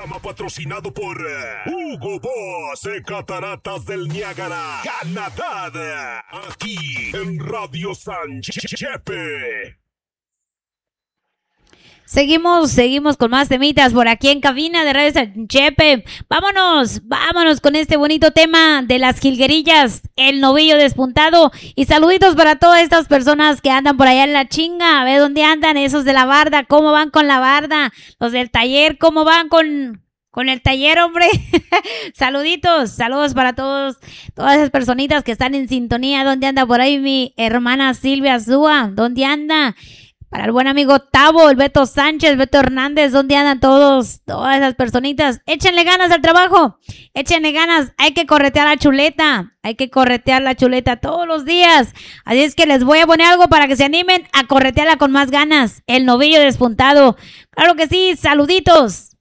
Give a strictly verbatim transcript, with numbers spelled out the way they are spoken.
programa patrocinado por uh, Hugo Boss en Cataratas del Niágara, Canadá. Aquí en Radio San Chepe. Seguimos, seguimos con más temitas por aquí en cabina de Radio San Chepe. Vámonos, vámonos con este bonito tema de las jilguerillas, el novillo despuntado. Y saluditos para todas estas personas que andan por allá en la chinga. A ver dónde andan esos de la barda, cómo van con la barda. Los del taller, cómo van con... Con el taller, hombre. Saluditos, saludos para todos, todas esas personitas que están en sintonía. ¿Dónde anda por ahí mi hermana Silvia Zúa? ¿Dónde anda? Para el buen amigo Tavo, el Beto Sánchez, Beto Hernández, ¿dónde andan todos? Todas esas personitas. Échenle ganas al trabajo, échenle ganas. Hay que corretear la chuleta, hay que corretear la chuleta todos los días. Así es que les voy a poner algo para que se animen a corretearla con más ganas. El novillo despuntado. Claro que sí, saluditos.